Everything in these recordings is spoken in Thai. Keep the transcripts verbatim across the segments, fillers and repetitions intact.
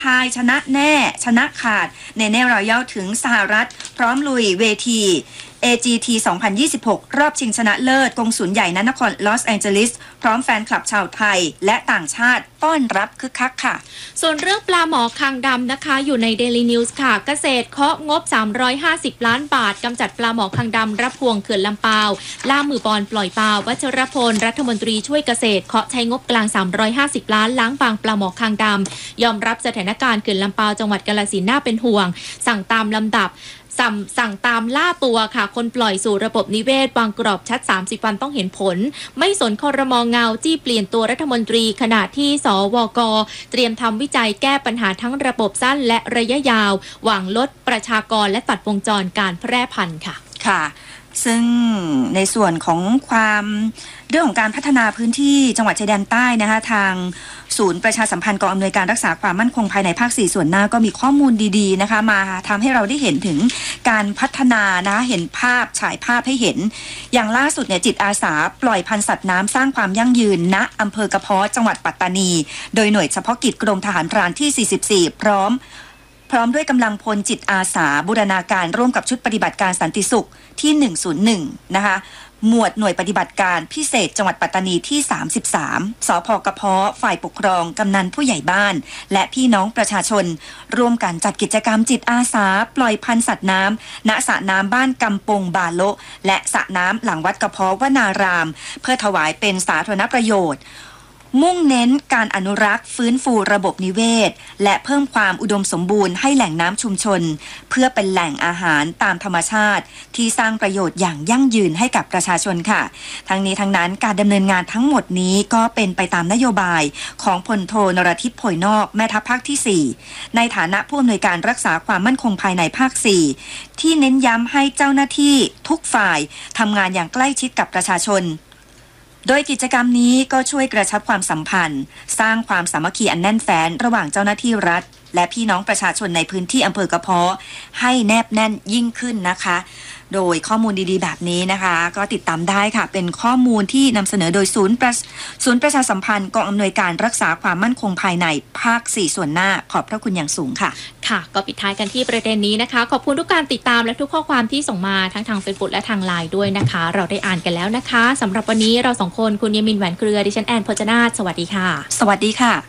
ทายชนะแน่ชนะขาดเนเน่รอยัลถึงสหรัฐพร้อมลุยเวที เอ จี ที สองพันยี่สิบหก รอบชิงชนะเลิศกงสุลใหญ่ณนครลอสแองเจลิสพร้อมแฟนคลับชาวไทยและต่างชาติต้อนรับคึกคักค่ะส่วนเรื่องปลาหมอคางดำนะคะอยู่ใน Daily News ค่ะเกษตรเคาะงบสามร้อยห้าสิบล้านบาทกำจัดปลาหมอคางดำรับพวงเขื่อนลำปาวล่ามือบอลปล่อยปลาวัชรพลรัฐมนตรีช่วยเกษตรเคาะใช้งบกลางสามร้อยห้าสิบล้านล้างบางปลาหมอคางดำยอมรับสถานการณ์เขื่อนลำปาวจังหวัดกาฬสินธุ์น่าเป็นห่วงสั่งตามลำดับสั่งสั่งตามล่าตัวค่ะคนปล่อยสู่ระบบนิเวศวางกรอบชัดสามสิบวันต้องเห็นผลไม่สนครม.เงาจี้เปลี่ยนตัวรัฐมนตรีขณะที่สวก.เตรียมทำวิจัยแก้ปัญหาทั้งระบบสั้นและระยะยาวหวังลดประชากรและตัดวงจรการแพร่พันธุ์ค่ะค่ะซึ่งในส่วนของความเรื่องของการพัฒนาพื้นที่จังหวัดชายแดนใต้นะคะทางศูนย์ประชาสัมพันธ์กองอำนวยการรักษาความมั่นคงภายในภาคสี่ส่วนหน้าก็มีข้อมูลดีๆนะคะมาทำให้เราได้เห็นถึงการพัฒนานะเห็นภาพฉายภาพให้เห็นอย่างล่าสุดเนี่ยจิตอาสาปล่อยพันธุ์สัตว์น้ำสร้างความยั่งยืนณอำเภอกระเพาะจังหวัดปัตตานีโดยหน่วยเฉพาะกิจกรมทหารพรานที่สี่สิบสี่พร้อมพร้อมด้วยกำลังพลจิตอาสาบูรณาการร่วมกับชุดปฏิบัติการสันติสุขที่หนึ่งศูนย์หนึ่งนะคะหมวดหน่วยปฏิบัติการพิเศษจังหวัดปัตตานีที่สามสิบสามสภ.กระเพาะฝ่ายปกครองกำนันผู้ใหญ่บ้านและพี่น้องประชาชนร่วมกันจัดกิจกรรมจิตอาสาปล่อยพันธุ์สัตว์น้ำณสระน้ำบ้านกำปงบาโลและสระน้ำหลังวัดกระเพาะวนารามเพื่อถวายเป็นสาธารณประโยชน์มุ่งเน้นการอนุรักษ์ฟื้นฟูระบบนิเวศและเพิ่มความอุดมสมบูรณ์ให้แหล่งน้ำชุมชนเพื่อเป็นแหล่งอาหารตามธรรมชาติที่สร้างประโยชน์อย่างยั่งยืนให้กับประชาชนค่ะทั้งนี้ทั้งนั้นการดำเนินงานทั้งหมดนี้ก็เป็นไปตามนโยบายของพลโทนรทิพย์โผยนอกแม่ทัพภาคที่สี่ในฐานะผู้อำนวยการรักษาความมั่นคงภายในภาคสี่ที่เน้นย้ำให้เจ้าหน้าที่ทุกฝ่ายทำงานอย่างใกล้ชิดกับประชาชนโดยกิจกรรมนี้ก็ช่วยกระชับความสัมพันธ์สร้างความสามัคคีอันแน่นแฟ้นระหว่างเจ้าหน้าที่รัฐและพี่น้องประชาชนในพื้นที่อำเภอกระเพาะให้แนบแน่นยิ่งขึ้นนะคะโดยข้อมูลดีๆแบบนี้นะคะก็ติดตามได้ค่ะเป็นข้อมูลที่นำเสนอโดยศูนย์ประศูนย์ประชาสัมพันธ์กองอำนวยการรักษาความมั่นคงภายในภาคสี่ส่วนหน้าขอบพระคุณอย่างสูงค่ะค่ะก็ปิดท้ายกันที่ประเด็นนี้นะคะขอบคุณทุกการติดตามและทุกข้อความที่ส่งมาทั้งทาง Facebook และทาง ไลน์ ด้วยนะคะเราได้อ่านกันแล้วนะคะสำหรับวันนี้เราสองคนคุณยมินแหวนเกลือดิฉันแอนพจนาถสวัสดีค่ะสวัสดีค่ะ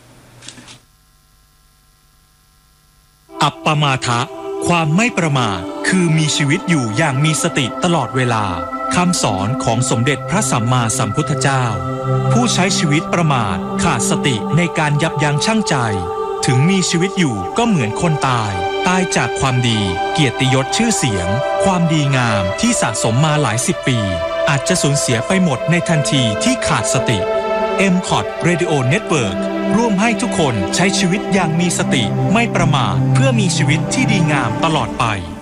อัปปมาทะความไม่ประมาทคือมีชีวิตอยู่อย่างมีสติตลอดเวลาคำสอนของสมเด็จพระสัมมาสัมพุทธเจ้าผู้ใช้ชีวิตประมาทขาดสติในการยับยั้งชั่งใจถึงมีชีวิตอยู่ก็เหมือนคนตายตายจากความดีเกียรติยศชื่อเสียงความดีงามที่สะสมมาหลายสิบปีอาจจะสูญเสียไปหมดในทันทีที่ขาดสติ เอ็ม คอท Radio Network ร่วมให้ทุกคนใช้ชีวิตอย่างมีสติไม่ประมาทเพื่อมีชีวิตที่ดีงามตลอดไป